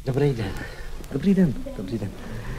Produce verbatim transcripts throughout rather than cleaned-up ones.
Dobrý den. Dobrý den, dobrý den.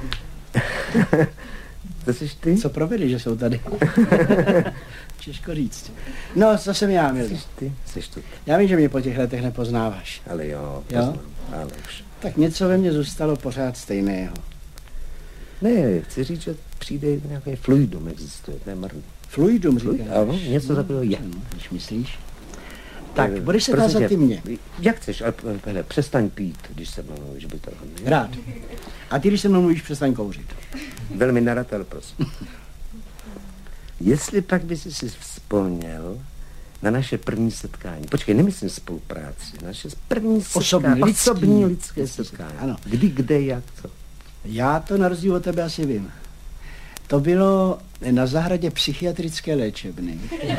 To jsi ty? Co provedli, že jsou tady? Těžko říct. No, co jsem já, Milý? Jsi ty? Jsi tu. Já vím, že mě po těch letech nepoznáváš. Ale jo, jo? poznám, ale už. Tak něco ve mně zůstalo pořád stejného. Ne, chci říct, že přijde nějaký fluidum existuje, to je marný. Fluidum, říkáš? Ano, něco takového je. No, když myslíš? Tak, Eh, budeš se prosím tázat tě, ty mě. Jak chceš, ale hele, přestaň pít, když se mnou mluvíš, by to hodně. Rád. A ty, když se mnou mluvíš, přestaň kouřit. Velmi nerad, ale prosím. Jestli pak bys si vzpomněl na naše první setkání. Počkej, nemyslím spolupráci. Naše první setkání. Osobní, lidský. Osobní lidské setkání. Ano. Kdy, kde, jak, co? Já to na rozdíl od tebe asi vím. To bylo na zahradě psychiatrické léčebny.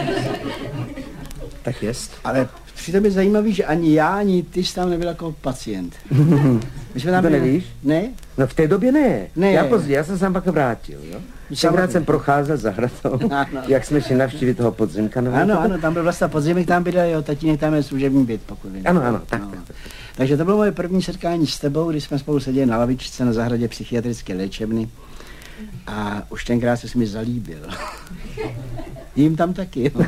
Tak jest. Ale přitom je zajímavý, že ani já, ani ty jsi tam nebyl jako pacient. My jsme tam to byli... nevíš? Ne? No v té době ne. Ne. Já později, já jsem se pak vrátil, jo. Tenkrát jsem procházel zahradou, jak jsme šli navštívit toho podzimka. No, ano, ano, tam byl vlastně podzimek, tam bydlel jeho tatínek, tam je služební byt, pokud vím. Ano, ano, tak, no. tak, tak. Takže to bylo moje první setkání s tebou, když jsme spolu seděli na lavičce na zahradě psychiatrické léčebny. A už tenkrát se mi zalíbil. Jím tam taky. No.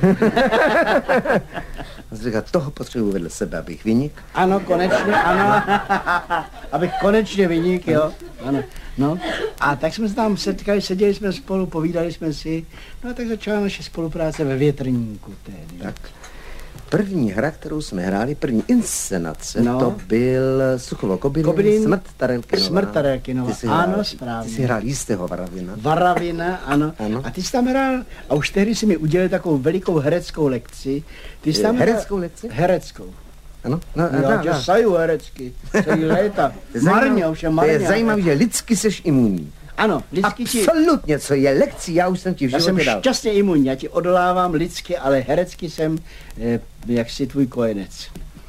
Říká, toho potřebuji vedle sebe, abych vynik. Ano, konečně, ano. Abych konečně vynik, jo. Ano. No. A tak jsme se tam setkali, seděli jsme spolu, povídali jsme si. No a tak začala naše spolupráce ve Větrníku tehdy. Tak. První hra, kterou jsme hráli, první inscenace, no. to byl Suchovo Kobylin, Kobylin, Smrt Tarelkinova. Smrt Tarelkinova, ano, hrál, správně. Ty jsi hrál jistého Varavina. Varavina, ano. ano. A ty jsi tam hrál, a už tehdy si mi udělal takovou velikou hereckou lekci. Ty jsi tam hereckou hrál, lekci? Hereckou. Ano, no, Já tě saju herecky, celý léta. Marně, už je marně. To je zajímavé, že lidsky seš imunní. Ano, lidsky ti... Absolutně, co je lekcí, já už jsem ti v Já životě jsem dal. šťastně imunní, já ti odolávám lidsky, ale herecky jsem eh, jaksi tvůj kojenec.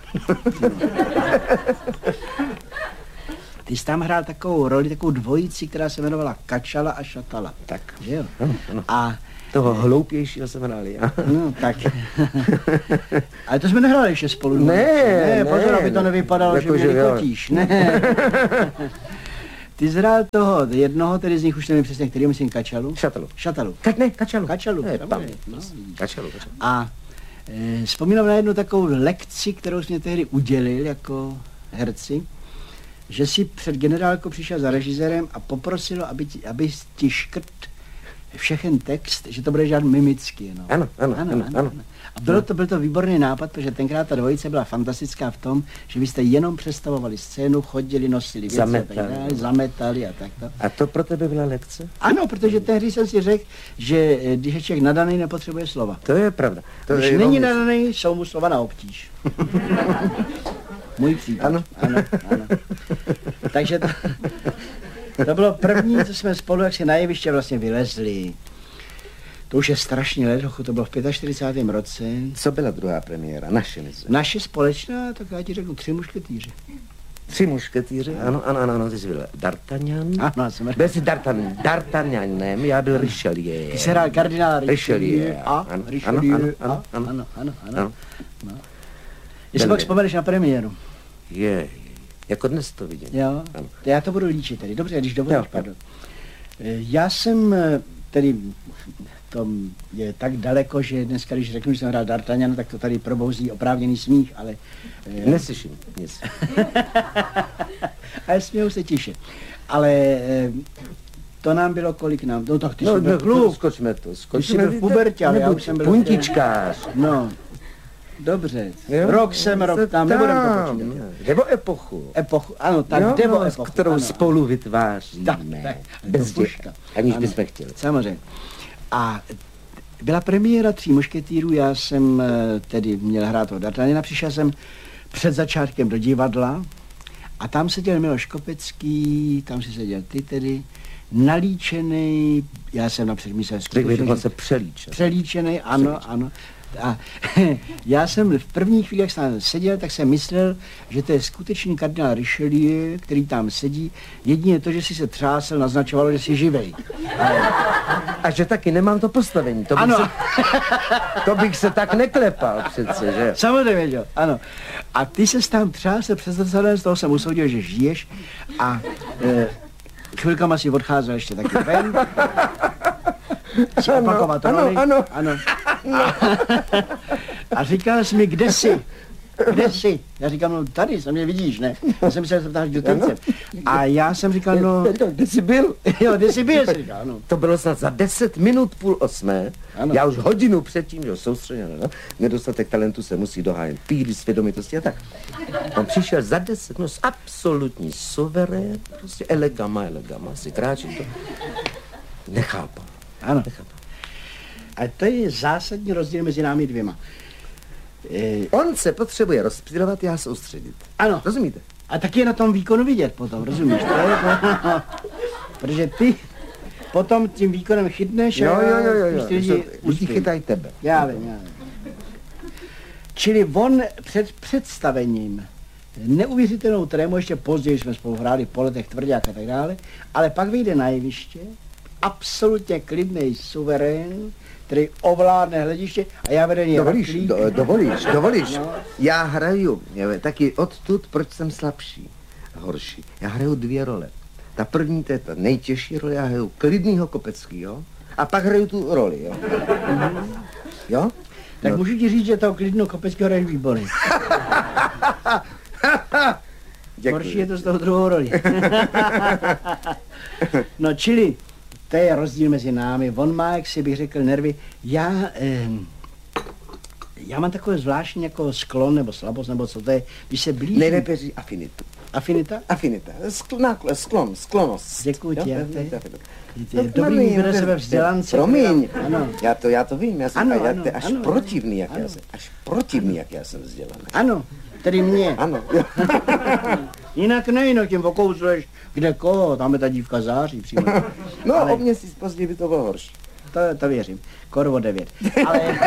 Ty jsi tam hrál takovou roli, takovou dvojici, která se jmenovala Kačala a Šatala. Tak. Že jo? Ano, ano. A toho hloupějšího jsem hrál já. no, tak. Ale to jsme nehráli ještě spolu. Ne, ne, ne, pozor, aby to nevypadalo, jako, že mě že jo. nekotíš. Ne. Ty jsi hrál toho, jednoho, tedy z nich už nevím přesně, který, myslím Kačalu. Šatalu. Šatalu. Ka, ne, Kačalu. Kačalu. Ne, tam tam. je, no. Kačalu, Kačalu. A e, vzpomínám na jednu takovou lekci, kterou jsi mě tehdy udělil jako herci, že si před generálkou přišel za režisérem a poprosil, aby ti, aby ti škrt všechen text, že to bude žádný mimicky. No. Ano, ano, ano, ano, ano. A bylo to, byl to výborný nápad, protože tenkrát ta dvojice byla fantastická v tom, že vy jste jenom představovali scénu, chodili, nosili věci Zametali. a tak dále, zametali a takto. A to pro tebe byla lekce? Ano, protože tehdy jsem si řekl, že když je člověk nadaný, nepotřebuje slova. To je pravda. To Když je není jenom- nadaný, jsou mu slova na obtíž. Můj případ. Ano. ano, ano. Takže to, to bylo první, co jsme spolu, jak si na jeviště vlastně vylezli. To už je strašně let, to bylo v čtyřicátém pátém roce. Co byla druhá premiéra? Naše, myslím. Naše společná, tak já ti řeknu, Tři mušketýři. Tři mušketýři? Ano, ano, ano, ano, ty jsi byl D'Artagnan. Ano, já jsem Byl jsi D'Artagnan, D'Artagnanem, já byl Richelieu. Ty jsi hrál kardinála Richelieu. Richelieu a Ano, Richelieu ano, a ano, ano, ano, ano, ano. ano. No. Jestli pak vzpomeneš na premiéru. Je, je, jako dnes to vidím. Jo, Ano. já to budu líčit tedy. Dobře, když dovolíš, Jo, pardon. Já jsem tedy, to je tak daleko, že dneska, když řeknu, že jsem hrál D'Artagnana, tak to tady probouzí oprávněný smích, ale... Neslyším nic. Ale směju se tiše. Ale to nám bylo kolik nám? No tak ty No, jsi byl no, kluk. skočme to. Ty Skočme, jsi byl v pubertě, ale já už jsem byl... puntičkář. No, dobře. Jo? Rok jsem, rok tam, nebudem to počítat. Nebo epochu. Epochu, ano, tak Jo, nebo no, epochu. kterou ano. spolu vytváříme. Tak, tak. Bez To děka, aniž ano, bychom chtěli. Samozřejmě. A byla premiéra Tří mušketýrů, já jsem tedy měl hrát toho D'Artagnana, přišel jsem před začátkem do divadla a tam seděl Miloš Kopecký, tam si seděl ty tedy, nalíčený, já jsem napřed myslel, Řekl bych dokonce přelíčen. přelíčený, ano, ano. A já jsem v první chvíli, jak jsem seděl, tak jsem myslel, že to je skutečný kardinál Richelieu, který tam sedí. Jedině to, že si se třásel, naznačovalo, že jsi živej. Ale... A že taky nemám to postavení. To bych, ano. Se, to bych se tak neklepal přece, že? Samozřejmě, jo, ano. A ty se tam třásel přes zrcadlem, z toho jsem usoudil, že žiješ a e, chvilkama si odcházel ještě taky ven. Si Ano, opakovat ano, roli. ano. ano. A, a říkal jsi mi, kde jsi? Kde jsi? Já říkám, no tady, se mě vidíš, ne? Já jsem se ptal do tence. A já jsem říkal, no... Kde jsi byl? Jo, kde jsi byl, jsi říkal, no. To bylo snad za deset minut půl osmé. Ano. Já už hodinu předtím, že soustředěno, no? Nedostatek talentu se musí dohájit. Píly, svědomitosti a tak. On přišel za deset, no s absolutní suverén, prostě elegama, elegama, si kráčí to. Nechápal. Ano. Nechápal. A to je zásadní rozdíl mezi námi dvěma. E, On se potřebuje rozptylovat, já soustředit. ano. Rozumíte? A taky je na tom výkonu vidět potom, rozumíš? To je to, protože ty potom tím výkonem chytneš Jo, a jo, jo, jo, jo. lidi, Lidi chytají tebe. Já vím, já vím. Čili on před představením neuvěřitelnou trému, ještě později jsme spolu hráli po letech Tvrdák a tak dále, ale pak vyjde na jeviště, absolutně klidný suverén, který ovládne hlediště a já vedený Dovolíš, raklík. do, dovolíš, dovolíš. No. Já hraju, je, taky odtud, proč jsem slabší, horší. Já hraju dvě role. Ta první, to je ta nejtěžší role, já hraju klidnýho Kopeckýho a pak hraju tu roli, jo. Mm-hmm. Jo? Tak no. můžu ti říct, že toho klidného Kopeckého hraješ výborně. Horší je to z toho druhou roli. No čili, to je rozdíl mezi námi. On má, jak si bych řekl, nervy. Já, eh, já mám takový zvláštní jako sklon nebo slabost, nebo co to je, když se blíží... Nejlépe říct afinitu. Afinita? Afinita, Skl, nákl, sklon, sklonost. Děkuji ti, já to je, No, je dobrý výběr sebe vzdělance. Promiň, Ano. já to, já to vím, já jsem Ano, já, ano, to je až ano, protivný, jak ano. já jsem, až protivný, jak já jsem vzdělaný. Ano, tedy mě. Ano. Jinak ne, jinak tím okouzluješ, kde koho, tam je ta dívka září přímo. No, Ale- o měsíc později by to bylo horší. To, to věřím. Korvo devět. Ale...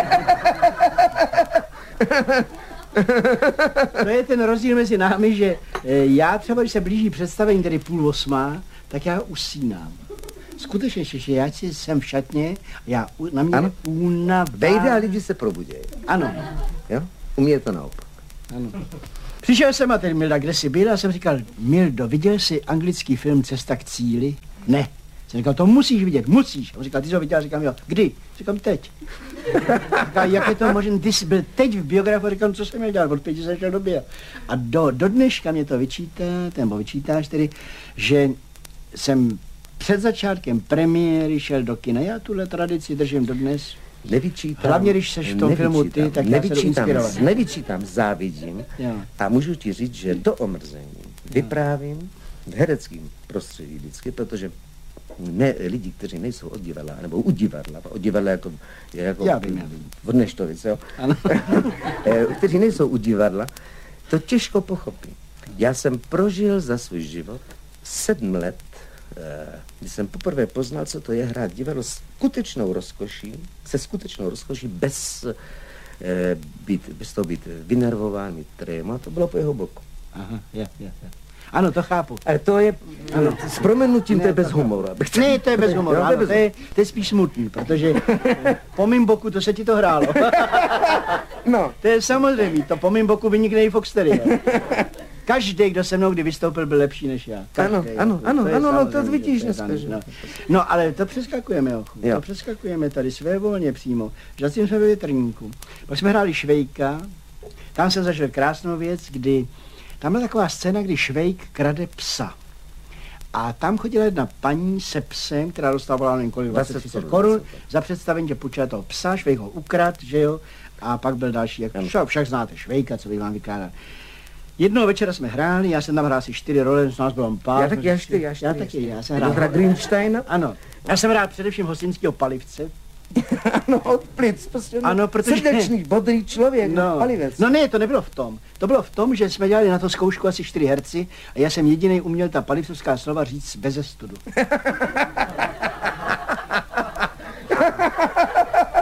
To je ten rozdíl mezi námi, že e, já třeba, když se blíží představení, tedy půl osmá, tak já usínám. Skutečně, že já si jsem v šatně, já u- na mě Ano. únava. Vejde a lidi se probudějí. Ano, Jo? U mě je to naopak. ano. Přišel jsem a teď Milda, kde jsi byl? A jsem říkal, Mildo, viděl jsi anglický film Cesta k cíli? Ne. Jsem říkal, to musíš vidět, musíš. On říkal, ty jsi ho viděl? Říkám, jo. Kdy? Říkám, teď. Říkal, jak je to možné? Ty jsi byl teď v biografu, říkám, co jsem měl dělat, od pěti jsem šel do bio. A do, do dneška mě to vyčítá, nebo vyčítáš tedy, že jsem před začátkem premiéry šel do kina. Já tuhle tradici držím dodnes. Nevyčítám. Hlavně, když seš v tom filmu ty, tak já se jdu nevyčítám, inspirovat. nevyčítám, závidím. Jo. A můžu ti říct, že do omrzení vyprávím v hereckém prostředí vždycky, protože ne, lidi, kteří nejsou od divadla, nebo u divadla, od divadla jako, je jako Já vím, já vím. od Neštovic, jo? Ano. Eh, kteří nejsou u divadla, to těžko pochopí. Já jsem prožil za svůj život sedm let, eh, kdy jsem poprvé poznal, co to je hrát divadlo s skutečnou rozkoší, se skutečnou rozkoší, bez, eh, být, bez toho být vynervován, mít trému, a to bylo po jeho boku. Aha, je, je, je. Ano, to chápu. Ale to je, ano, s proměnutím Ne, to je bez to- humoru. abych Ne, to je bez humoru, Jo, ano, bez to je, to je spíš smutný, protože po mým boku to se ti to hrálo. No, To je samozřejmě, to po mým boku vynikne i Foxtery. Každý, kdo se mnou kdy vystoupil, byl lepší než já. Každý. Ano, ano, ano, je ano, no, to samozřejmě, vidíš je dneska, daný, že? no. No, ale to přeskakujeme, jo. Jo. To přeskakujeme tady svévolně přímo. Zatím jsme ve Větrníku. Pak jsme hráli Švejka, tam jsem zažil krásnou věc, kdy tam byla taková scéna, kdy Švejk krade psa. A tam chodila jedna paní se psem, která dostávala nevím kolik, dvacet třicet korun za představení, že půjčila toho psa, Švejk ho ukrad, že jo, a pak byl další, jak však, však znáte Švejka, co bych vám vykládal. Jednoho večera jsme hráli, já jsem tam hrál asi čtyři role, z nás bylo pár. já taky, já čtyři, já čtyři. Já taky, já jsem Doktora hrál. Greensteina? Ano, já jsem hrál především hostinského palivce. Ano, od plic, prostě Ano, protože- srdečný, bodrý člověk, no, palivec. no ne, to nebylo v tom. To bylo v tom, že jsme dělali na to zkoušku asi čtyři herci a já jsem jediný uměl ta palivcovská slova říct beze studu. Tak já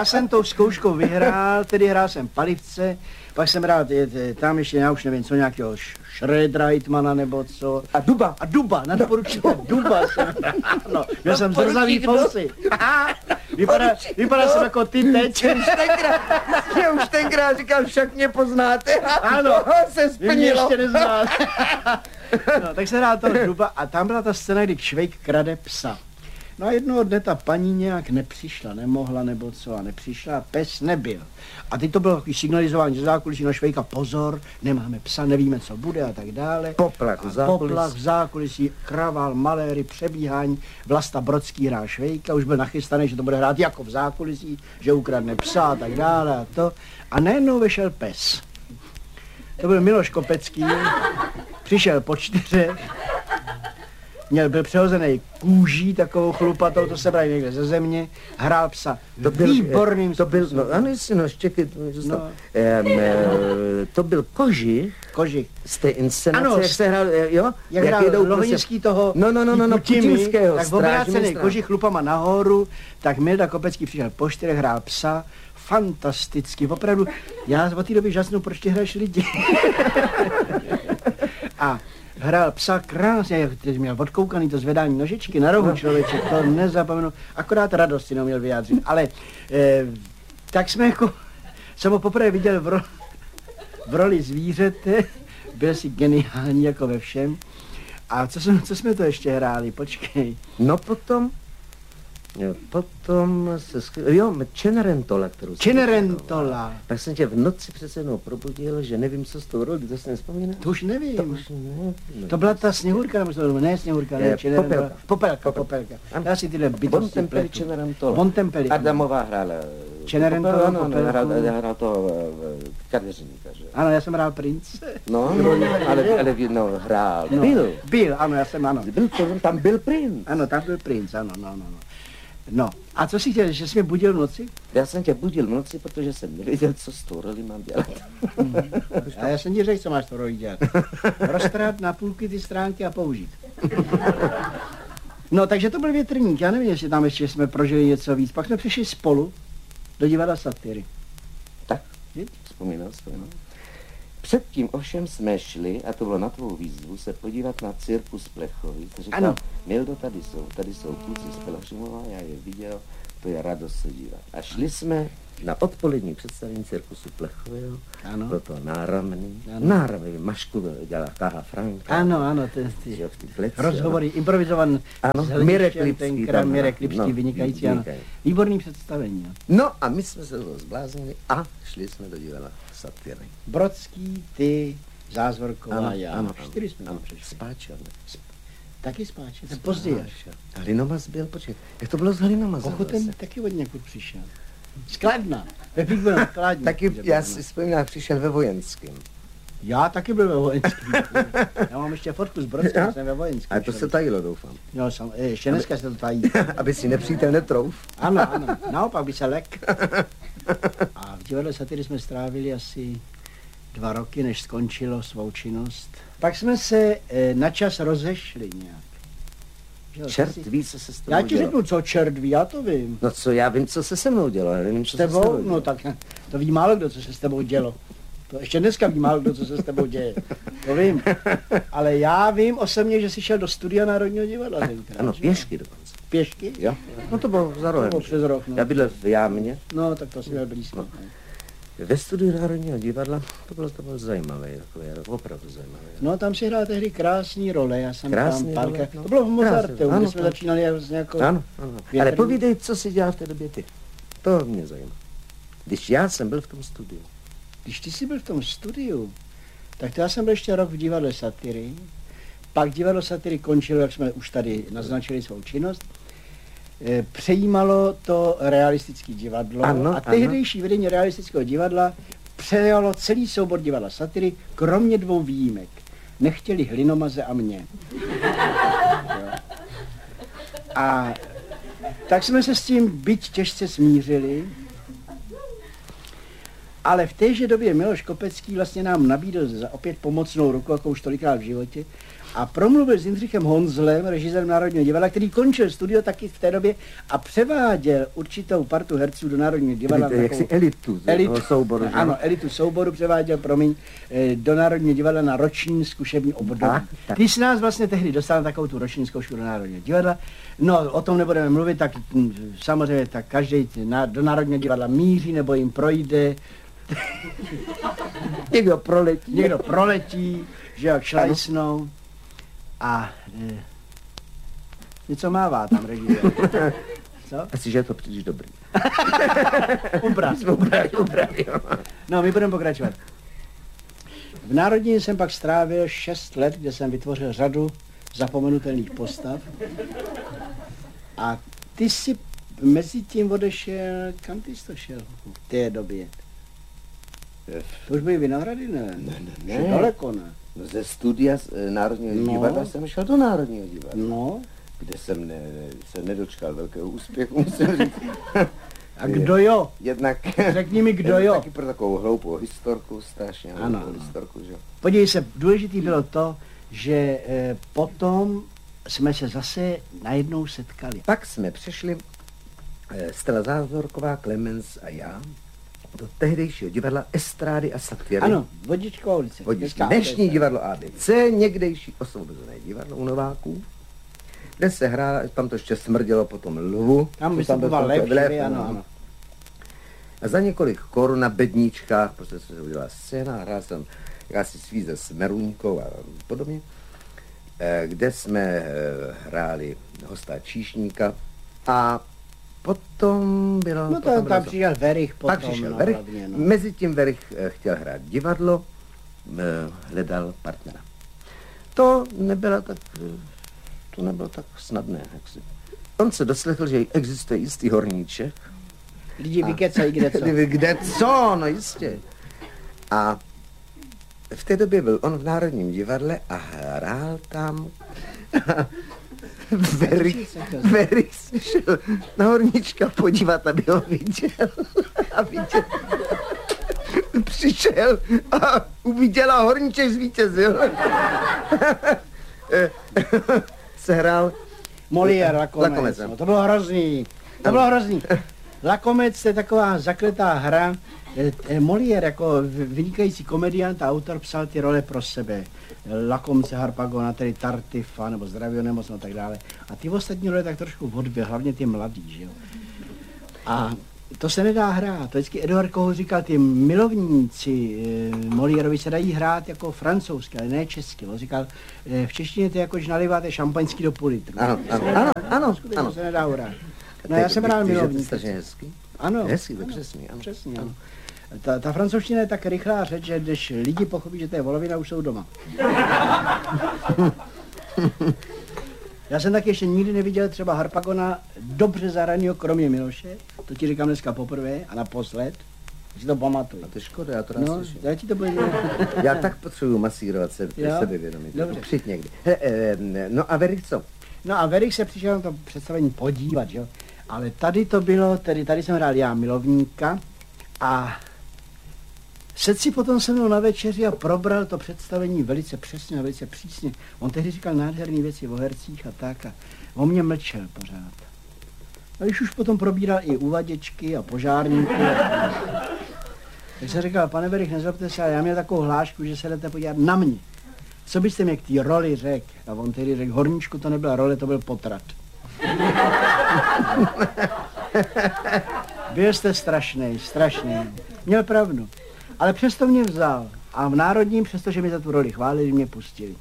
já jsem tou zkouškou vyhrál, tedy hrál jsem Palivce, pak jsem hrál je, je, tam ještě, já už nevím, co nějakého Schredreitmana nebo co. A Duba. A Duba, na poručíka Duba jsem hrál, no, měl jsem zrzavý fousy. Vypadá, vypadá jsem jako ty teď. Už tenkrát, že už tenkrát říkal, však mě poznáte. Ano, se vy mě splnilo. ještě neznáte. No, tak se hrál toho Duba a tam byla ta scéna, kdy Švejk krade psa. No a jednoho dne ta paní nějak nepřišla, nemohla nebo co a nepřišla a pes nebyl. A teď to bylo takový signalizování ze zákulisí na Švejka, pozor, nemáme psa, nevíme, co bude a tak dále. Poplach v A zákulisí. Poplach v zákulisí, kraval, maléry, přebíhání, Vlasta Brodský hrál Švejka, už byl nachystaný, že to bude hrát jako v zákulisí, že ukradne psa a tak dále a to. A najednou vešel pes. To byl Miloš Kopecký, přišel po čtyřech, měl, byl přehozený kůží, takovou chlupatou, to se brali někde ze země, hrál psa To byl, výborným to byl, způsobem. no ano, jestli, no, štěky, to, No. no. e, to byl Kožich Kožich. z té inscenace, Ano, jak se hrál, jo? Jak hrál jedou Lohonický toho no, no, no, no, no, putinského, tak obrácený strážmistra. Kožich chlupama nahoru, tak Milda Kopecký přišel po čtyřech, hrál psa, fantasticky, opravdu, já od té doby žasnu, proč ty hraješ lidi. A hrál psa krásně, jak teď měl odkoukaný to zvedání nožičky na rohu člověče, to nezapomenu, akorát radost si neuměl vyjádřit, ale eh, tak jsme jako, jsem ho poprvé viděl v, ro, v roli zvířete, byl si geniální jako ve všem. A co jsme, co jsme to ještě hráli, počkej. No potom, jo, potom se, skry- jo, Cenerentola, kterou jsem Cenerentola. Tak jsem tě v noci přece jednou probudil, že nevím, co s tou roli, to si nevzpomínáš? To už nevím. To už ne, ne. To byla ta Sněhurka, nebo to ne Sněhurka, ne, Je, Cenerentola. Popelka. Popelka, Popelka. Ano. Já si tyhle bytosti Bontempelli pletu. Cenerentola. Bontempelli. Adamová hrála. Cenerentola, Popelku, ano, Popelku. hrál, hrál toho eh, kadeřníka, že? Ano, já jsem hrál prince. No, no, ale, ale no, hrál. No, Byl. Byl, ano, já jsem, ano. Byl to, tam byl princ. Ano, tam byl princ, ano, no, no, no. No, a co si chtěl, že jsi mě budil v noci? Já jsem tě budil v noci, protože jsem nevěděl, co s tou roli mám dělat. A já jsem ti řekl, co máš to roli dělat. Roztrhat na půlky ty stránky a použít. No, takže to byl Větrník, já nevím, jestli tam ještě jsme prožili něco víc. Pak jsme přišli spolu do divadla Satyry. Tak, Víš? vzpomínal, vzpomínal. Předtím ovšem jsme šli, a to bylo na tvou výzvu, se podívat na cirkus Plechovic. Říkal, Ano. Mildo, tady jsou, tady jsou kluci z Pelhřimova, já je viděl, to je radost se dívat. A šli jsme na odpolední představení cirkusu Plechového, Ano. bylo to náramný, Ano. náramný, Mašku dělala Kaha Franka. Ano, ano, ty, ty že jo, v té pleci, rozhovory, improvizovan Ano, s hledištěm, Mirek Lipský tenkrát tam Mirek hrál. Lipský, No, vynikající, ano. vynikající. Výborný představení, no. No a my jsme se toho zbláznili a šli jsme do divadla Satyry. Brodský, ty, Zázvorková, já. ano, Čtyři jsme ano, tam přišli. Spáčel, ne? Taky Spáče, to později až. Hlinomas byl, počkej, jak to bylo s Hlinomasem? Ochoten taky od někud přišel. Skladna. Pepík byl na Skladně. Taky, já si vzpomínám, přišel ve vojenském. Já taky byl ve vojenském. Já mám ještě fotku z Brodským, jsem ve vojenském. A to se tajilo, doufám. Jo, sam, ještě dneska se to tají. Aby si nepřítel netrouf. Ano, ano, naopak by se lek. A v divadle Satyry jsme strávili asi dva roky, než skončilo svou činnost. Pak jsme se e, na čas rozešli nějak. Jo, Čert si... ví, co se s tebou Já ti dělo. řeknu, co čert ví, já to vím. No co, já vím, co se se mnou dělo, ale nevím, S co se s tebou? tebou No dělo. tak to ví málo kdo, co se s tebou dělo. To ještě dneska ví málo kdo, co se s tebou děje. To vím. Ale já vím osobně, že jsi šel do studia Národního divadla tenkrát. Ano, že? pěšky dokonce. Pěšky? Jo? No to bylo za rohem. To bylo přes rok, no. Já bydlel v Jámě, No, tak to si měl blízko. No. ve studiu Národního divadla, to bylo, to bylo zajímavé, takové, opravdu zajímavé. No, tam si hrál tehdy krásný role, já jsem Krásný tam role, párkrát. no. To bylo v Mozarteu, Krásný, kde ano, jsme ano. začínali vlastně jako... Ano, ano. Větrný. Ale povídej, co si dělal v té době ty. To mě zajímá. Když já jsem byl v tom studiu. Když ty jsi byl v tom studiu, tak to já jsem byl ještě rok v divadle Satyry. Pak divadlo Satyry končilo, jak jsme už tady naznačili svou činnost. E, Přejímalo to realistické divadlo Ano, a tehdejší vedení realistického divadla přejalo celý soubor divadla Satyry, kromě dvou výjimek. Nechtěli Hlinomaze a mě. Jo. A tak jsme se s tím byť těžce smířili, ale v téže době Miloš Kopecký vlastně nám nabídl za opět pomocnou ruku, jako už tolikrát v životě, a promluvil s Jindřichem Honzlem, režisérem Národního divadla, který končil studio taky v té době a převáděl určitou partu herců do Národního divadla. Jak si elitu, elitu souboru. Ano, elitu souboru převáděl, promiň, do Národního divadla na roční zkušební období. Ty jsi nás vlastně tehdy dostal na takovou tu roční zkoušku do Národního divadla. No, o tom nebudeme mluvit, tak hm, samozřejmě tak každý na, do Národního divadla míří nebo jim projde. Někdo proletí. Někdo proletí, že jak šlajsnou. A e, něco mává tam režisér. Co? Asi, že je to příliš dobrý. Ubrat. Ubrat, ubrat, jo. No, my budeme pokračovat. V Národní jsem pak strávil šest let, kde jsem vytvořil řadu zapomenutelných postav. A ty si mezi tím odešel, kam ty jsi to šel v té době? To už byly Vinohrady, ne? Ne, ne, ne. Daleko, ne? No, ze studia z e, Národního No. divadla jsem šel do Národního divadla, No. kde jsem ne, se nedočkal velkého úspěchu, musím říct. A kdo jo? Jednak... Řekni mi, kdo jo? Taky pro takovou hloupou historku, strašně Ano, hloupou ano. historku, že? Podívej se, důležitý bylo to, že e, potom jsme se zase najednou setkali. Pak jsme přišli, e, Stella Zázorková, Klemens a já, do tehdejšího divadla Estrády a Satyry. Ano, Vodičková ulice. Vodičky. Dnešní divadlo A B C, někdejší osvobozené divadlo u Nováků, kde se hrála, tam to ještě smrdělo potom lvu. Tam co vystupoval byl lev, lev, lev, ano, ano. A za několik korun na bedníčkách, prostě se udělala scéna, hrál jsem jakási svíze s Meruňkou a podobně, eh, kde jsme eh, hráli hosta Číšníka a potom bylo... No to potom tam bylo přišel Verich potom. Pak přišel no, Verich, hlavně, no. mezi tím Verich eh, chtěl hrát divadlo, eh, hledal partnera. To nebylo tak, eh, to nebylo tak snadné, jak si. On se doslechl, že existuje jistý horníček. Lidi vykecají kde co. Kde co, no jistě. A v té době byl on v Národním divadle a hrál tam. Verich, Verich se šel na horníčka podívat, aby ho viděl. A viděl. Přišel a uviděl a horníček zvítězil. Se hrál Molière, Lakomec, Lakomec, no, to bylo hrozný, to bylo hrozný. Lakomec je taková zakletá hra, e, Molière jako vynikající komediant a autor psal ty role pro sebe. Lakomce, Harpagona, tedy Tartifa, nebo Zdravýho nemocno a tak dále. A ty ostatní role tak trošku odběhl, hlavně ty mladý, že jo. A to se nedá hrát, to vždycky Eduard Kohl říkal, ty milovníci e, Moliérovi se dají hrát jako francouzsky, ale ne česky. On říkal, e, v češtině to je jako, když naliváte šampaňský do půl litru. Ano, ano, ano, ano, Skutečně ano. se nedá hrát. No já jsem hrál milovník. To je hezký. Ano. Hezký, to přesně, ano. Přesně, ano. Ta, ta francouzština je tak rychlá řeč, že když lidi pochopí, že to je volovina, už jsou doma. Já jsem taky ještě nikdy neviděl třeba Harpagona dobře zahranýho, kromě Miloše. To ti říkám dneska poprvé a naposled. Si to pamatuju. A to je škoda, já to rád No, slyším. já ti to bude... Já tak potřebuji masírovat se, Jo? sebevědomí. Dobře. Přijď někdy. He, eh, no a Verich co? No a Verich se přišel na to představení podívat, jo. Ale tady to bylo, tedy tady jsem hrál já milovníka a sedl si potom se mnou na večeři a probral to představení velice přesně a velice přísně. On tehdy říkal nádherné věci o hercích a tak a on mě mlčel pořád. A když už potom probíral i uvaděčky a požárníky. Tak jsem říkal, pane Verich, nezlobte se, ale já měl takovou hlášku, že se jdete podívat na mě. Co byste mě k té roli řekl? A on tehdy řekl, horníčku to nebyla role, to byl potrat. Byl jste strašný, strašný. Měl pravdu. Ale přesto mě vzal. A v Národním, přestože mi za tu roli chválili, mě pustili.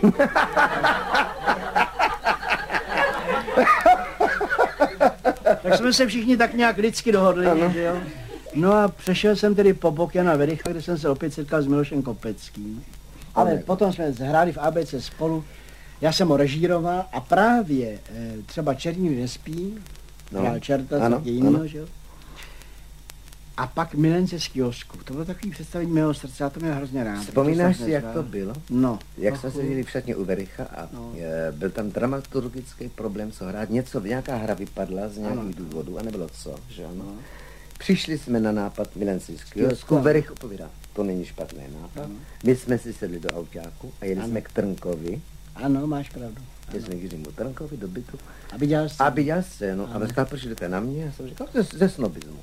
Tak jsme se všichni tak nějak lidsky dohodli, že jo? No a přešel jsem tedy po bok Jana Vericha, kde jsem se opět setkal s Milošem Kopeckým. Ale potom jsme hráli v A B C spolu. Já jsem ho režíroval a právě e, třeba Černý nespí, no, Čerta, ano, jiného, ano. že jo? A pak Milence z kiosku. To bylo takový představení mého srdce, já to měl hrozně rád. Vzpomínáš si, jak to bylo? No. Jak jsme seděli v šatně u Vericha a No. e, byl tam dramaturgický problém, co hrát. Něco, nějaká hra vypadla z nějakých Ano. důvodů a nebylo co, že ano. No. Přišli jsme na nápad Milenci z kiosku. kiosku, Verich opovídá, to není špatný nápad. Ano. My jsme si sedli do autáku a jeli Ano. jsme k Trnkovi Ano, máš pravdu. Já jsem k Jiřímu Trnkovi do bytu. Aby dělal scénu. Aby dělal scénu. A říkal, proč jdete na mě? Já jsem říkal, ze, ze snobismu.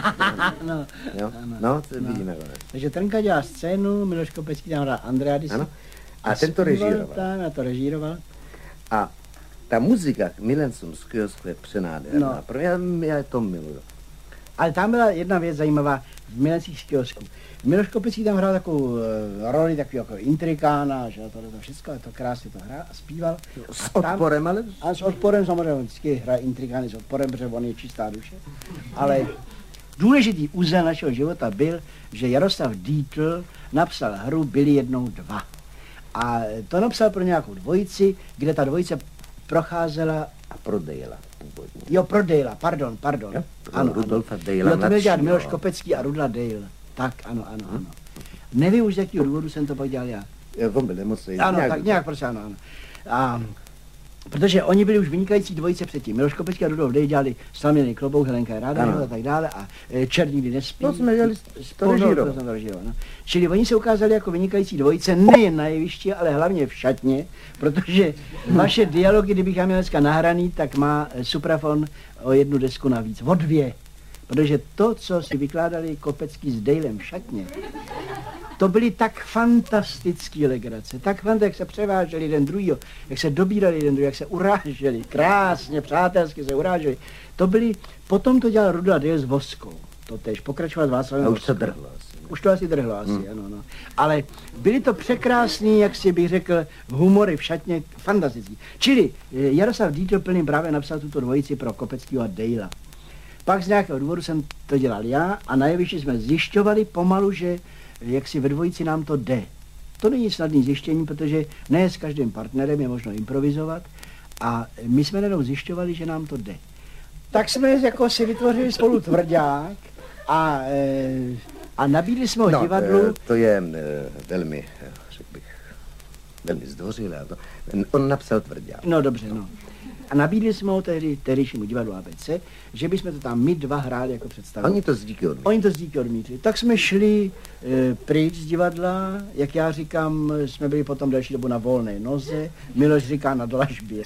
no, jo? ano, no, to no. vidíme. Takže Trnka dělá scénu, Miloš Kopecký tam hrál Andreadis. Ano. A, a ten to režíroval. Tam, a to režíroval. A ta muzika k Milencům z kiosku je přenádherná. No. Pro já, já to miluju. Ale tam byla jedna věc zajímavá v Milencích z kiosku. Miloš Kopecký tam hrál takovou uh, roli, takový jako intrikána, že to, to všechno, to krásně to hrál a zpíval. S a tam, odporem, ale... A s odporem samozřejmě, on vždycky hraje intrikány s odporem, protože on je čistá duše. Ale důležitý úzel našeho života byl, že Jaroslav Dietl napsal hru Byli jednou dva. A to napsal pro nějakou dvojici, kde ta dvojice procházela... A pro Dejla původně. Jo, pro Dejla, pardon, pardon. Jo, ano, Rudolfa ano. Dejla Jo, to byl dělat mladšího. Miloš Kopecký a Rudla Dejl. Tak, ano, ano, ano. Nevím už, z jakého důvodu jsem to pak dělal já. Jo, on byl nemocný. Ano, nějak tak nějak prostě, ano, ano. A, protože oni byli už vynikající dvojice předtím. Miloš Kopecký a Rudolf Dejl dělali Slaměný klobouk, Helenka je ráda, a tak dále a e, Černý nikdy nespí. To jsme dělali, to režíroval. No. Čili oni se ukázali jako vynikající dvojice nejen na jevišti, ale hlavně v šatně, protože vaše dialogy, kdybych já měl dneska nahraný, tak má Suprafon o jednu desku navíc, o dvě. Protože to, co si vykládali Kopecký s Dejlem v šatně, to byly tak fantastické legrace, tak fantastické, jak se převáželi jeden druhýho, jak se dobírali jeden druhý, jak se uráželi, krásně, přátelsky se uráželi. To byly, potom to dělal Rudla Dejl s Voskou, to tež, pokračovat s Václavem A už to Voskou. drhlo asi. Ne? Už to asi drhlo asi, Hmm. ano, no. Ale byly to překrásný, jak si bych řekl, humory v šatně, fantastický. Čili Jaroslav Dietl plným právě napsal tuto dvojici pro Kopeckýho a Dejla. Pak z nějakého důvodu jsem to dělal já a na jevišti jsme zjišťovali pomalu, že jak si ve dvojici nám to jde. To není snadný zjištění, protože ne s každým partnerem je možno improvizovat a my jsme jenom zjišťovali, že nám to jde. Tak jsme jako si vytvořili spolu tvrdák a, e, a nabídli jsme ho No, divadlu. eh, to je eh, velmi, eh, řekl bych, velmi zdvořilé. a to- On napsal tvrdák. No dobře, no. A nabídli jsme ho tehdy tehdejšímu divadlu A B C, že bychom to tam my dva hráli jako představu. Oni to z díky odmítli. Oni to z díky odmítli. Tak jsme šli e, pryč z divadla, jak já říkám, jsme byli potom další dobu na volné noze, Miloš říká na dlažbě.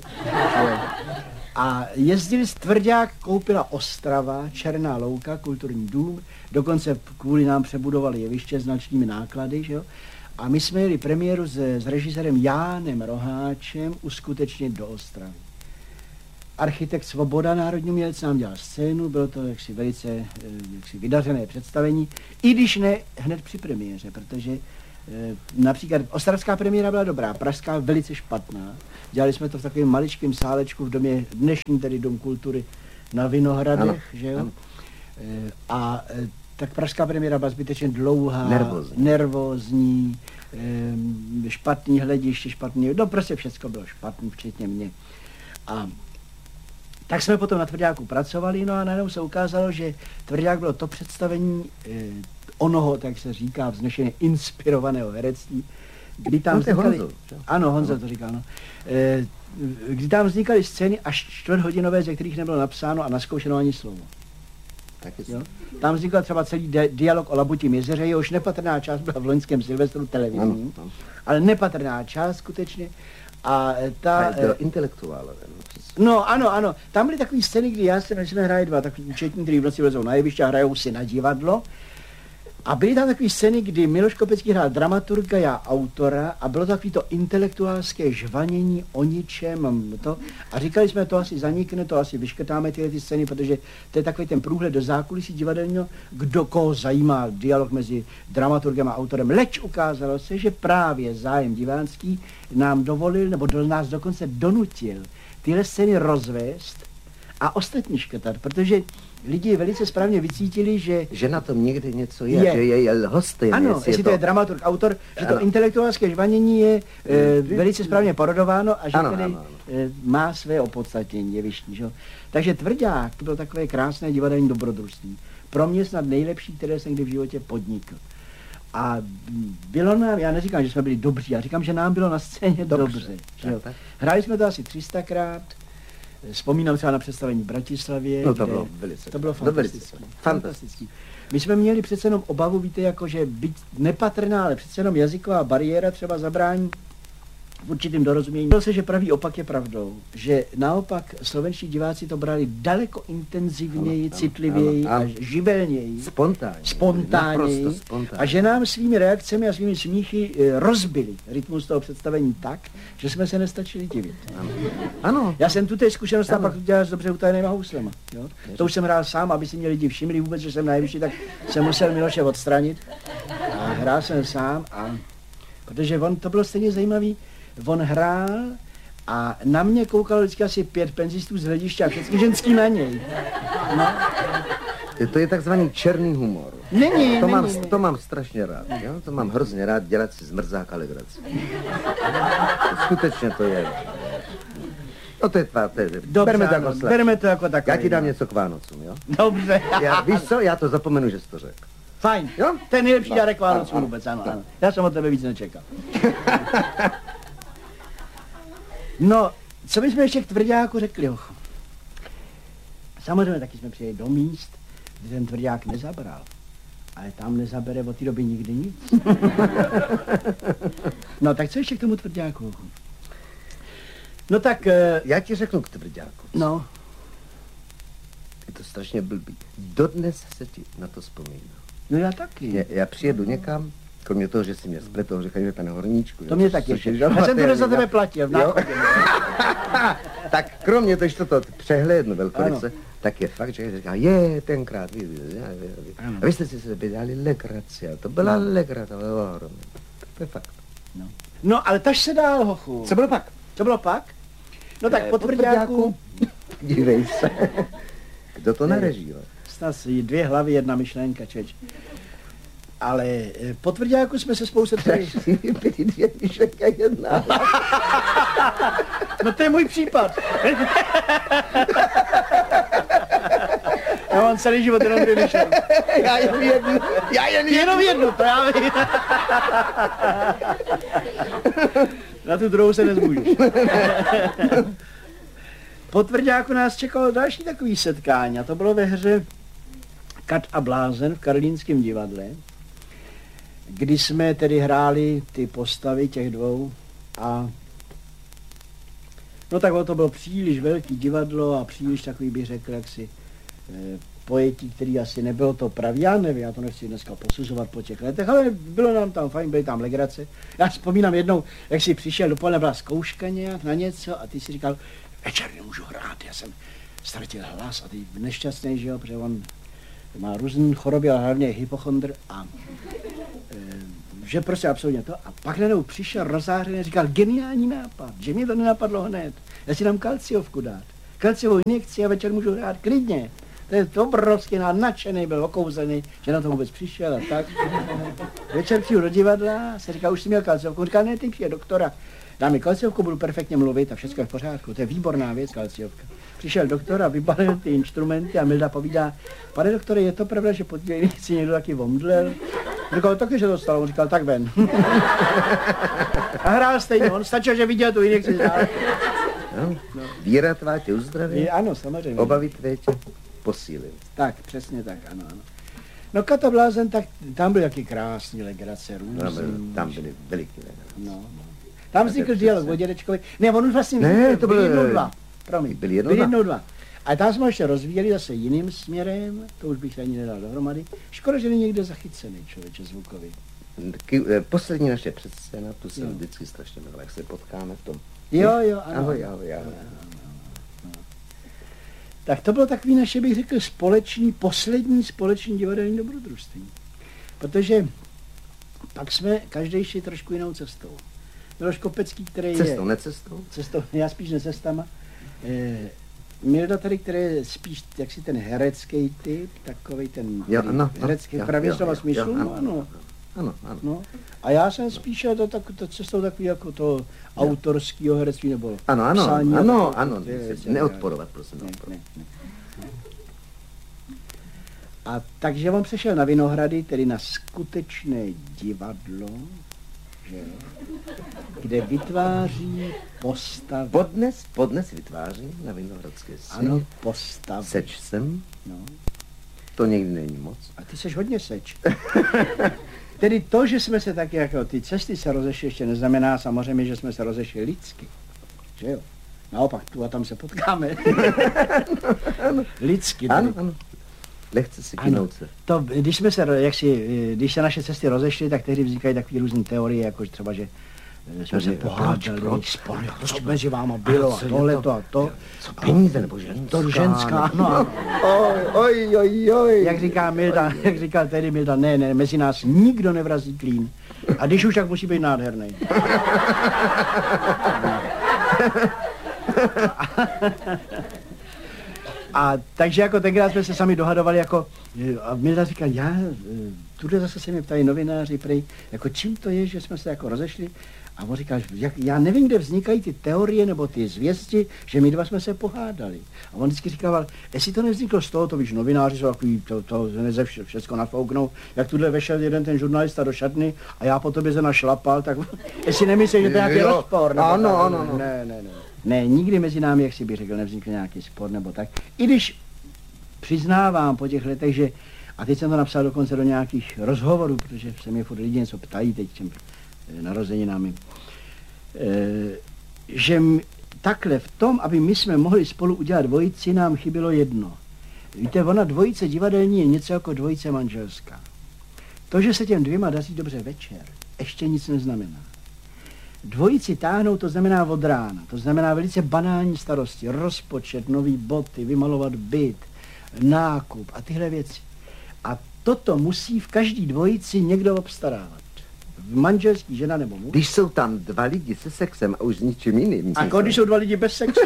A jezdili z Tvrdák, koupila Ostrava, Černá louka, kulturní dům, dokonce kvůli nám přebudovali jeviště značnými náklady, že jo? A my jsme jeli premiéru s, s režisérem Jánem Roháčem uskutečnit do Ostravy. Architekt Svoboda, národní umělec, nám dělal scénu, bylo to jaksi velice eh, jaksi vydařené představení, i když ne hned při premiéře, protože eh, například ostravská premiéra byla dobrá, pražská velice špatná. Dělali jsme to v takovém maličkém sálečku v domě, dnešní tedy Dom kultury na Vinohradech, Ano, že jo? ano. Eh, a eh, tak pražská premiéra byla zbytečně dlouhá, Nervózní. nervózní eh, špatný hlediště, špatný, no prostě všechno bylo špatný, včetně mě. A tak jsme potom na Tvrďáku pracovali, no a najednou se ukázalo, že Tvrdák bylo to představení eh, onoho, tak se říká, vznešeně inspirovaného herectví, kdy tam No, to je vznikaly, Honzo, že? ano, Honza to říkal, no, eh, kdy tam vznikaly scény až čtvrthodinové, ze kterých nebylo napsáno a naskoušeno ani slovo. Taky Jo? Tam vznikl třeba celý di- dialog o Labutím jezeře, jehož nepatrná část byla v loňském Silvestru televizním, Ano, ano. ale nepatrná část skutečně. A ta, A je to intelektuálové. no, přes- No ano, ano, tam byly takové scény, kdy já jsem, jsme hráli dva takový účetní, který v noci vlezou na jeviště a hrajou si na divadlo. A byly tam takové scény, kdy Miloš Kopecký hrál dramaturga, já autora a bylo takový to intelektuálské žvanění o ničem to. A říkali jsme, to asi zanikne, to asi vyškrtáme tyhle ty scény, protože to je takový ten průhled do zákulisí divadelního, kdo koho zajímá dialog mezi dramaturgem a autorem. Leč ukázalo se, že právě zájem divánský nám dovolil, nebo do nás dokonce donutil tyhle scény rozvést a ostatní škrtat, protože lidi velice správně vycítili, že Že na tom někdy něco je, Je. že je, je lhostejné. ano, jestli to je dramaturg, autor, že to Ano. intelektuálské žvanění je e, velice správně parodováno a že Ano, tedy ano, ano. E, má své opodstatnění jevištní. Že? Takže Tvrdák to bylo takové krásné divadelní dobrodružství. Pro mě snad nejlepší, které jsem kdy v životě podnikl. A bylo nám, já neříkám, že jsme byli dobří, já říkám, že nám bylo na scéně dobře. Dobře, že jo? tak, tak. Hráli jsme to asi tři sta krát, vzpomínám třeba na představení v Bratislavě. No to kde- bylo velice. to bylo to velice fantastické. fantastické. fantastický. My jsme měli přece jenom obavu, víte, jako že být nepatrná, ale přece jenom jazyková bariéra třeba zabrání v určitým dorozumění. Bylo se, že pravý opak je pravdou, že naopak slovenští diváci to brali daleko intenzivněji, ano, citlivěji ano, ano. a živelněji. Spontánně. Spontánněji. spontánně. A že nám svými reakcemi a svými smíchy rozbili rytmus toho představení tak, že jsme se nestačili divit. Ano. ano. Já jsem tu té zkušenost a pak to dělal s dobře utajenýma houslema. Jo? To už jsem hrál sám, aby si mě lidi všimli vůbec, že jsem nejvyšší, tak jsem musel Miloše odstranit. A hrál jsem sám, a protože on, to bylo stejně zajímavý, on hrál a na mě koukalo vždycky asi pět penzistů z hlediště a všechny ženský na něj. No. To je takzvaný černý humor. Není, to, není, mám, není. to mám strašně rád, jo? To mám hrozně rád dělat si z mrzáka legraci. Skutečně to je. No to je tvá, to je. Dobře, berme, to ano, jako berme to jako takové. Já ti dám něco k Vánocům, jo? Dobře. Já, víš co, já to zapomenu, že jsi to řekl. Fajn, jo? To je nejlepší No, dárek Vánocům ano, vůbec, ano, ano. ano. Já jsem od tebe víc nečekal. No, co bychom ještě k Tvrďáku řekli, hochu? Samozřejmě taky jsme přijeli do míst, kde ten Tvrdák nezabral. Ale tam nezabere od té doby nikdy nic. No, tak co ještě k tomu Tvrďáku, hochu? No tak... Já ti řeknu k Tvrďáku. No. Je to strašně blbý. Dodnes se ti na to vzpomínám. No já taky. Já, já přijedu někam, kromě toho, že si mě spletou, že chodíme na horníčku. To mě taky ještě. Já jsem to za tebe platil v náchodě. Tak kromě toho, že to přehlédnu velkoryse, tak je fakt, že říká, je, tenkrát, vy, vy, vy, vy. A vy jste si se dělali legraci, to byla no. legra, to bylo ohromné. To je fakt. No. No, ale taž se dál, hochu. Co bylo pak? Co bylo pak? No tak po Tvrďáku... Dívej se. Kdo to narežíval? Snad dvě hlavy, jedna myšlenka, čeč. Ale po Tvrďáku jsme se spolu setkali. Byly dvě myšlenky a jedna. No to je můj případ. Já mám celý život jenom dvě myšlenky. Já jenom jednu. Já jen jednu. Jenom jednu, to já vím. Na tu druhou se nezmůžeš. Po Tvrďáku nás čekalo další takový setkání a to bylo ve hře Kat a blázen v Karlínském divadle, kdy jsme tedy hráli ty postavy těch dvou a no tak to bylo příliš velký divadlo a příliš takový, bych řekl, jaksi e, pojetí, který asi nebylo to pravý, já nevím, já to nechci dneska posuzovat po těch letech, ale bylo nám tam fajn, byly tam legrace. Já vzpomínám jednou, jak jsi přišel dopoledne, byla zkouška nějak na něco a ty si říkal, večer nemůžu hrát, já jsem ztratil hlas a ty nešťastný, že jo, protože on má různý choroby, ale hlavně hypochondr a e, že prostě absolutně to. A pak najednou přišel rozářený a říkal, geniální nápad, že mě to nenapadlo hned, já si dám kalciovku dát, kalciovou injekci a večer můžu hrát klidně. To je obrovský nadšený, byl okouzený, že na to vůbec přišel a tak. Večer přijdu do divadla, se říká, už jsi měl kalciovku, říkal, ne, ty přijde doktora. Dám mi kalciovku, budu perfektně mluvit a všechno je v pořádku. To je výborná věc, kalciovka. Přišel doktor a vybalil ty instrumenty a Milda povídá, pane doktore, je to pravda, že pod tím si někdo taky omdlel? Říkal, taky, že to stalo. On říkal, tak ven. A hrál stejně, on stačil, že viděl tu injekci. No, no. Víra tvá tě uzdraví. Ano, samozřejmě. Obavy tvé tě posílil. Tak, přesně tak, ano, ano. No Kat a blázen, tak tam byly taky krásný legrace, různý. No, tam byly veliký legrace. No, no. Tam vznikl dialog o dědečkovi. Ne, on už vlastně ne, to byl byl jednou dva. Promiň, byli jednou, byli jednou dva. A tam jsme ještě rozvíjeli zase jiným směrem, to už bych ani nedal dohromady. Škoda, že není někde zachycený člověče zvukový. Poslední naše předscéna, tu jsem vždycky strašně miloval, jak se potkáme v tom. Jo, jo, ano. Ahoj, ahoj, ahoj. Tak to bylo takový naše, bych řekl, společný, poslední společný divadelní dobrodružství. Protože pak jsme každý šli trošku jinou cestou. Miloš Kopecký, který cestou, je... Cestou, necestou? Cestou, já spíš necestama. E, Milda tady, který je spíš jaksi ten herecký typ, takovej ten jo, no, herecký no, pravý jo, slova jo, smyslu, jo, no, ano. Ano, ano. No. A já jsem spíš to, tak, to cestou takový jako to autorského herectví nebo ano, ano, psání. Ano, jako, ano, to, neodporovat, prosím. Ne, ne, ne. A takže on přešel na Vinohrady, tedy na skutečné divadlo, že, kde vytváří postavy. Podnes, podnes vytváří na Vinohradské scéně. Ano, postavy. Seč jsem. No. To někdy není moc. A ty seš hodně seč. Tedy to, že jsme se tak jako ty cesty se rozešli, ještě neznamená samozřejmě, že jsme se rozešli lidsky. Že jo? Naopak, tu a tam se potkáme. Lidsky. Ano, ano. Lehce si kynout se. To, když jsme se, jak si, když se naše cesty rozešly, tak tehdy vznikají takové různé teorie, jako třeba, že jsme se pohádali, proč, spor, co mezi váma bylo a tohle to a to. Co peníze nebo ženská? To ženská, no. Oj, oj, oj, oj. Jak říká Milda, jak říkal tehdy Milda, ne, ne, mezi nás nikdo nevrazí klín. A když už, tak musí být nádherný. A takže jako tenkrát jsme se sami dohadovali, jako, a Milda říkal, já, tuhle zase se mě ptají novináři, prej, jako čím to je, že jsme se jako rozešli. A on říkal, jak, já nevím, kde vznikají ty teorie nebo ty zvěsti, že my dva jsme se pohádali. A on vždycky říkal, jestli to nevzniklo z toho, to víš, novináři jsou takový, to, to neze všechno nafouknou, jak tuhle vešel jeden ten žurnalista do šatny a já po tobě se našlapal, tak jestli nemyslíš, že to je nějaký jo, rozpor. Nebo ano, tak, ano, ano. Ne, ne, ne. Ne, nikdy mezi námi, jak si bych řekl, nevznikl nějaký spor nebo tak. I když přiznávám po těch letech, že, a teď jsem to napsal dokonce do nějakých rozhovorů, protože se mě furt lidi něco ptají teď těm narozeninami, e, že m, takhle v tom, aby my jsme mohli spolu udělat dvojici, nám chybělo jedno. Víte, ona dvojice divadelní je něco jako dvojice manželská. To, že se těm dvěma daří dobře večer, ještě nic neznamená. Dvojici táhnout, to znamená od rána, to znamená velice banální starosti, rozpočet, nový boty, vymalovat byt, nákup a tyhle věci. A toto musí v každý dvojici někdo obstarávat. Manželský, žena nebo muž. Když jsou tam dva lidi se sexem a už s ničím jiným. A když jsou dva lidi bez sexu.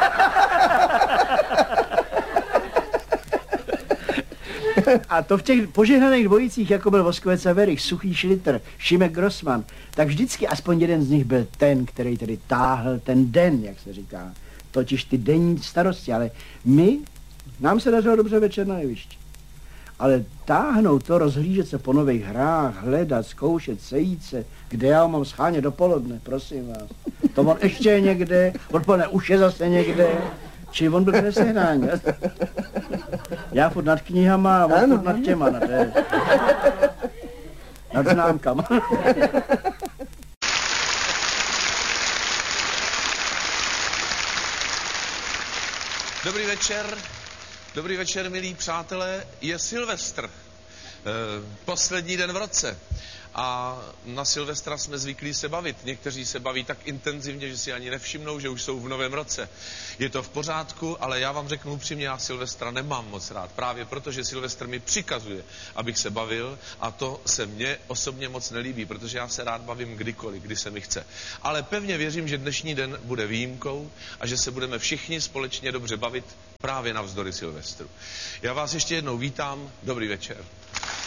A to v těch požehnaných dvojicích, jako byl Voskovec a Werich, Suchý Šlitr, Šimek Grossman, tak vždycky aspoň jeden z nich byl ten, který tedy táhl ten den, jak se říká. Totiž ty denní starosti, ale my, nám se dařilo dobře večer na jevišti. Ale táhnout to, rozhlížet se po nových hrách, hledat, zkoušet, sejít se, kde já mám schánět dopoledne, prosím vás. To on ještě je někde, odpoledne už je zase někde. Či on byl nesehnání. Já furt nad knihama a on furt nad těma, nad, nad známkama. Dobrý večer, dobrý večer, milí přátelé, je Silvestr, poslední den v roce. A na Silvestra jsme zvyklí se bavit. Někteří se baví tak intenzivně, že si ani nevšimnou, že už jsou v novém roce. Je to v pořádku, ale já vám řeknu upřímně, já Silvestra nemám moc rád. Právě proto, že Silvestr mi přikazuje, abych se bavil, a to se mně osobně moc nelíbí, protože já se rád bavím kdykoliv, kdy se mi chce. Ale pevně věřím, že dnešní den bude výjimkou a že se budeme všichni společně dobře bavit právě navzdory Silvestru. Já vás ještě jednou vítám. Dobrý večer.